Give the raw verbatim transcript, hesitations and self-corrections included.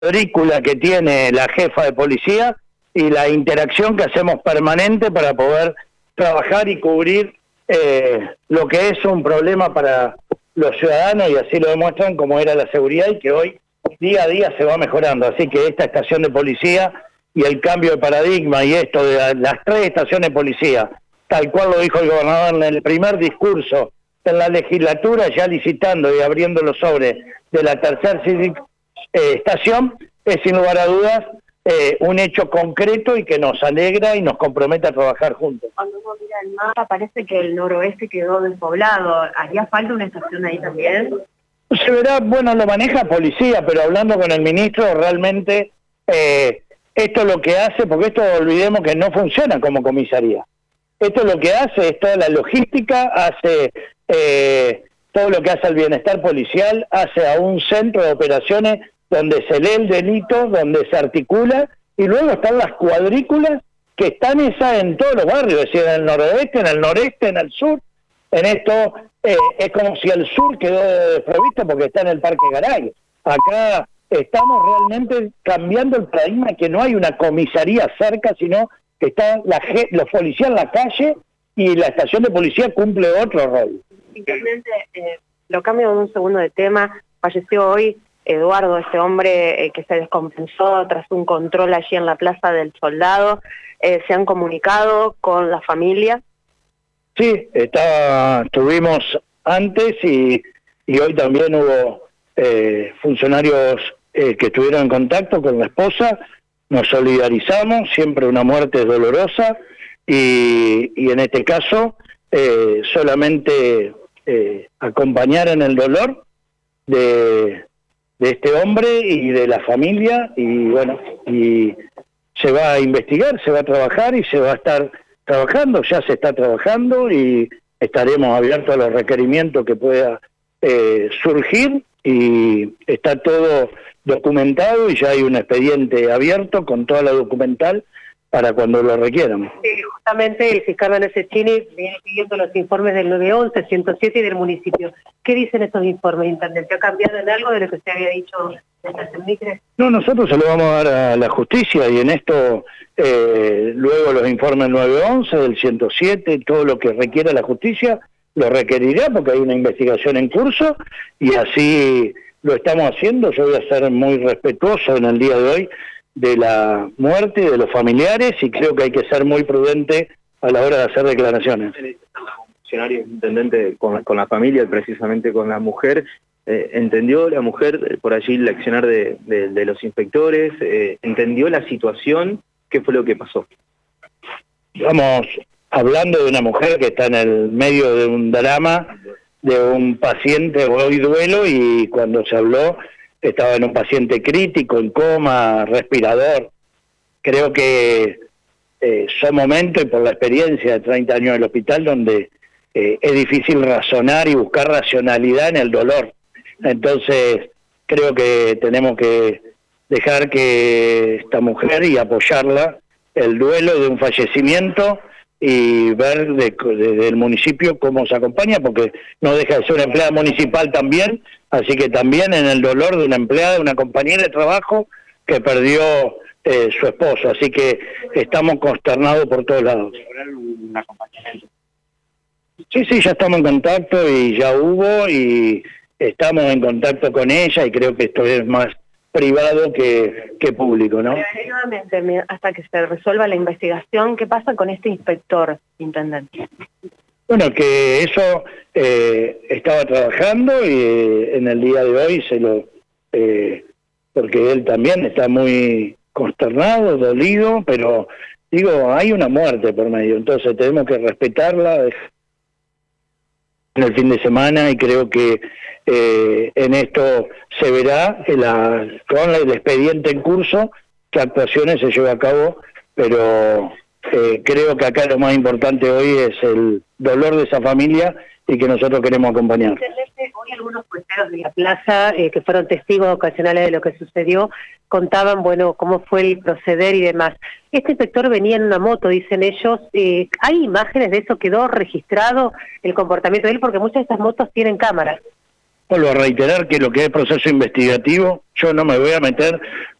cuadrícula que tiene la jefa de policía y la interacción que hacemos permanente para poder trabajar y cubrir eh, lo que es un problema para los ciudadanos, y así lo demuestran, como era la seguridad, y que hoy día a día se va mejorando. Así que esta estación de policía y el cambio de paradigma y esto de las tres estaciones de policía, tal cual lo dijo el gobernador en el primer discurso en la legislatura, ya licitando y abriendo los sobres de la tercera eh, estación, es sin lugar a dudas eh, un hecho concreto y que nos alegra y nos compromete a trabajar juntos. Cuando uno mira el mapa parece que el noroeste quedó despoblado. ¿Haría falta una estación ahí también? Se verá, bueno, lo maneja policía, pero hablando con el ministro, realmente eh, esto lo que hace, porque esto olvidemos que no funciona como comisaría. Esto lo que hace es toda la logística, hace eh, todo lo que hace al bienestar policial, hace a un centro de operaciones donde se lee el delito, donde se articula, y luego están las cuadrículas que están esas en todos los barrios, es decir, en el noroeste, en el noreste, en el sur. En esto eh, es como si el sur quedó desprovisto porque está en el Parque Garay. Acá estamos realmente cambiando el paradigma, que no hay una comisaría cerca, sino que está la, los policías en la calle y la estación de policía cumple otro rol. Simplemente, eh, lo cambio un segundo de tema. Falleció hoy Eduardo, este hombre eh, que se descompensó tras un control allí en la Plaza del Soldado. Eh, ¿Se han comunicado con la familia? Sí, está, estuvimos antes y, y hoy también hubo eh, funcionarios eh, que estuvieron en contacto con la esposa. Nos solidarizamos, siempre una muerte dolorosa, y, y en este caso eh, solamente eh, acompañar en el dolor de, de este hombre y de la familia, y bueno, y se va a investigar, se va a trabajar y se va a estar trabajando, ya se está trabajando y estaremos abiertos a los requerimientos que pueda eh, surgir, y está todo documentado y ya hay un expediente abierto con toda la documental para cuando lo requieran. Sí, justamente el fiscal Vanessa Cecchini viene pidiendo los informes del nueve once, ciento siete y del municipio. ¿Qué dicen estos informes, intendente? ¿Ha cambiado en algo de lo que usted había dicho en Micre? No, nosotros se lo vamos a dar a la justicia, y en esto eh, luego los informes del nueve once, del ciento siete, todo lo que requiera la justicia lo requerirá, porque hay una investigación en curso y así lo estamos haciendo. Yo voy a ser muy respetuoso en el día de hoy de la muerte de los familiares, y creo que hay que ser muy prudente a la hora de hacer declaraciones. Funcionario, intendente, con, con la familia, precisamente con la mujer, eh, ¿entendió la mujer eh, por allí el accionar de, de, de los inspectores? Eh, ¿Entendió la situación? ¿Qué fue lo que pasó? Estamos hablando de una mujer que está en el medio de un drama, de un paciente hoy duelo, y cuando se habló estaba en un paciente crítico, en coma, respirador. Creo que eh, son momentos, y por la experiencia de treinta años en el hospital, donde eh, es difícil razonar y buscar racionalidad en el dolor. Entonces creo que tenemos que dejar que esta mujer y apoyarla, el duelo de un fallecimiento, y ver desde de, el municipio cómo se acompaña, porque no deja de ser una empleada municipal también, así que también en el dolor de una empleada, una compañera de trabajo que perdió eh, su esposo, así que estamos consternados por todos lados. Sí, sí, ya estamos en contacto y ya hubo, y estamos en contacto con ella, y creo que esto es más privado que, que público, ¿no? Nuevamente, hasta que se resuelva la investigación, ¿qué pasa con este inspector, intendente? Bueno, que eso eh, estaba trabajando, y eh, en el día de hoy se lo... Eh, porque él también está muy consternado, dolido, pero digo, hay una muerte por medio, entonces tenemos que respetarla en el fin de semana, y creo que eh, en esto se verá la, con el expediente en curso qué actuaciones se lleva a cabo, pero eh, creo que acá lo más importante hoy es el dolor de esa familia y que nosotros queremos acompañar. Hoy algunos puesteros de la plaza, eh, que fueron testigos ocasionales de lo que sucedió, contaban, bueno, cómo fue el proceder y demás. Este inspector venía en una moto, dicen ellos. Eh, ¿Hay imágenes de eso? ¿Quedó registrado el comportamiento de él? Porque muchas de estas motos tienen cámaras. vuelvo a reiterar que lo que es proceso investigativo, yo no me voy a meter